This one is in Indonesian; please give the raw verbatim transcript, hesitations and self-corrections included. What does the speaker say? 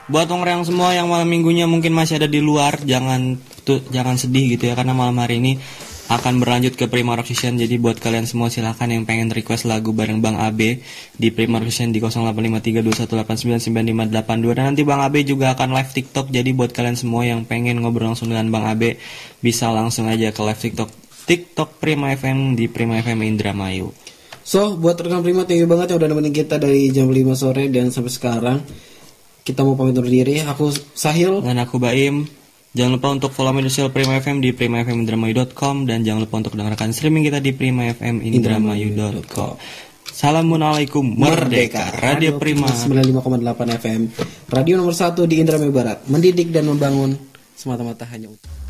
Buat orang semua yang malam minggunya mungkin masih ada di luar, jangan tuh, jangan sedih gitu ya, karena malam hari ini akan berlanjut ke Prima Rock Session. Jadi buat kalian semua silakan yang pengen request lagu bareng Bang Abe di Prima Rock Session di nol delapan lima tiga dua satu delapan sembilan sembilan lima delapan dua. Dan nanti Bang Abe juga akan live TikTok. Jadi buat kalian semua yang pengen ngobrol langsung dengan Bang Abe, bisa langsung aja ke live TikTok TikTok Prima F M di Prima F M Indramayu. So, buat rekan Prima, thank you banget yang udah nemenin kita dari jam lima sore dan sampai sekarang. Kita mau pamit undur diri. Aku Sahil dan aku Baim. Jangan lupa untuk follow media sosial Prima F M di prima f m indramayu dot com dan jangan lupa untuk dengarkan streaming kita di prima f m indramayu dot com. Assalamualaikum Merdeka. Radio Prima sembilan puluh lima koma delapan F M, radio nomor satu di Indramayu Barat, mendidik dan membangun semata-mata hanya untuk